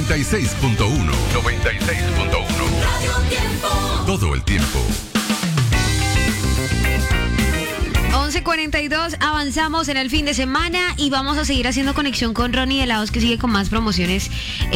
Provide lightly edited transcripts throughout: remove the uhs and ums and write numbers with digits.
96.1. Todo el tiempo. 11:42, avanzamos en el fin de semana y vamos a seguir haciendo conexión con Ronnie de Laos, que sigue con más promociones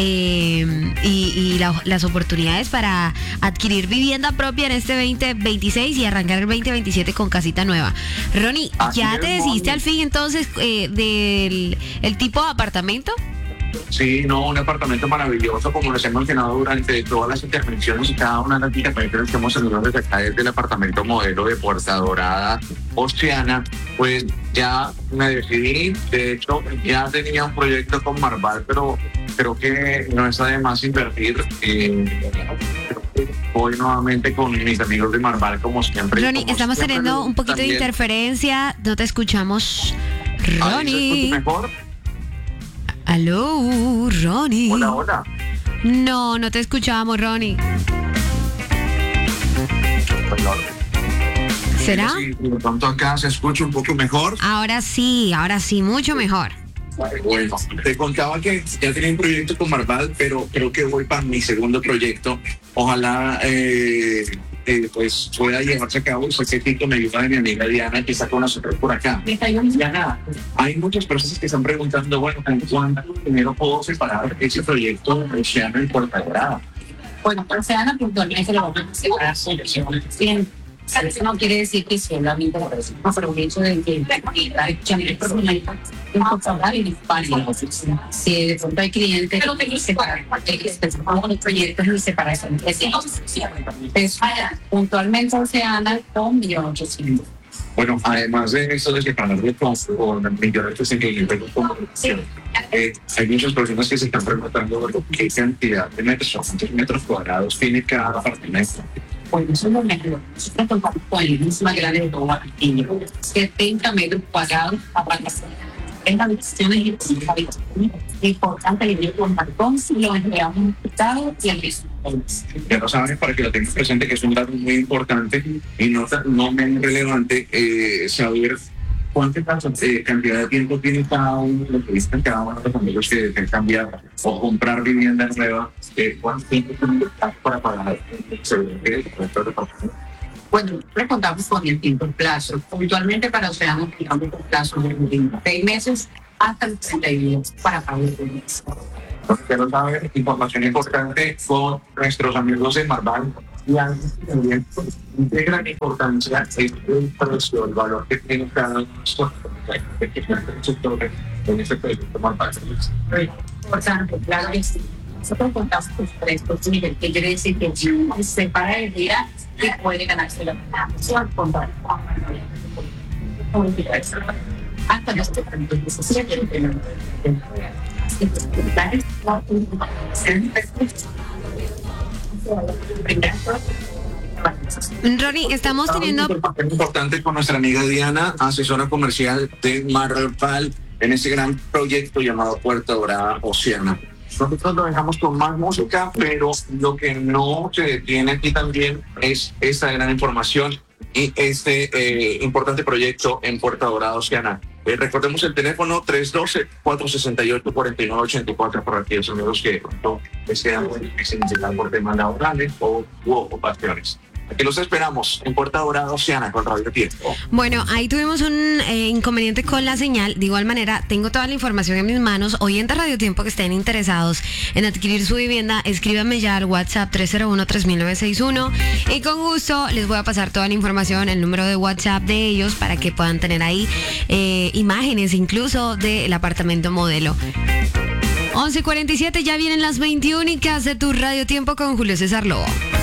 las oportunidades para adquirir vivienda propia en este 2026 y arrancar el 2027 con casita nueva. Ronnie, ¿ya te decidiste al fin entonces del el tipo de apartamento? Sí, no, un apartamento maravilloso, como les he mencionado durante todas las intervenciones y cada una de las intervenciones que hemos tenido desde acá, desde el apartamento modelo de Puerta Dorada, Oceana, pues ya me decidí. De hecho, ya tenía un proyecto con Marval, pero creo que no está de más invertir. Voy nuevamente con mis amigos de Marval, como siempre. Ronnie, estamos teniendo un poquito de interferencia, no te escuchamos. Ronnie. ¿Se escucha mejor? Aló, Ronnie. Hola, hola. No te escuchábamos, Ronnie. ¿Será? Sí, de pronto acá se escucha un poco mejor. Ahora sí, mucho mejor. Bueno, te contaba que ya tenía un proyecto con Marval, pero creo que voy para mi segundo proyecto. Ojalá pues pueda llevarse a cabo. Sé que Tito me ayuda de mi amiga Diana, que está con nosotros por acá. Diana, hay muchas personas que están preguntando, bueno, ¿cuánto dinero puedo separar ese proyecto Oceana en Puerta Dorada? Bueno, Oceana puntualmente lo vamos a separar bien. Eso no quiere decir que solamente pero el hecho de que hay proyectos si de pronto hay clientes que separan los proyectos y separación puntualmente Oceana con 1.800.000. Bueno, además de eso de separar de costo con 1.800.000, hay muchas personas que se están preguntando qué cantidad de metros o cuántos metros cuadrados tiene cada apartamento. Bueno, eso es lo mejor. Nosotros contamos con el más grande de todo Argentina, 70 metros cuadrados en las habitaciones y importante que yo con balcón y lo entregamos en estado y el piso. Ya lo saben, para que lo tengan presente, que es un dato muy importante y no menos relevante, saber cuánta cantidad de tiempo tiene cada uno de los que visitan, cada uno de los amigos que deseen cambiar o comprar vivienda nueva, cuánto tiempo tiene para pagar el servicio de departamento. Bueno, le contamos con el tiempo en plazo. Puntualmente para Oceana, digamos un plazo de 6 meses hasta 30 días para pagar el mes. Quiero saber información importante con nuestros amigos de Marval y también de gran importancia el precio, el valor que tiene cada uno en este proyecto Marval. Importante, claro que sí. Nosotros contamos con 3 niveles, que quiere decir que uno se para el día y puede ganarse la contar hasta los 17. Ronnie, estamos teniendo un importante con nuestra amiga Diana, asesora comercial de Marval, en este gran proyecto llamado Puerta Dorada Oceana. Nosotros lo dejamos con más música, pero lo que no se detiene aquí también es esta gran información y este importante proyecto en Puerta Dorada Oceana. Recordemos el teléfono 312-468-4984 para aquellos amigos que no les quedan muy difíciles llegar por temas laborales o ocupaciones. Aquí los esperamos en Puerta Dorada Oceana con Radio Tiempo. Bueno, ahí tuvimos un inconveniente con la señal. De igual manera, tengo toda la información en mis manos. Oyentes Radio Tiempo que estén interesados en adquirir su vivienda, escríbanme ya al WhatsApp 301-3961 y con gusto les voy a pasar toda la información, el número de WhatsApp de ellos para que puedan tener ahí imágenes incluso del apartamento modelo. 11:47, ya vienen las 21 de tu Radio Tiempo con Julio César Lobo.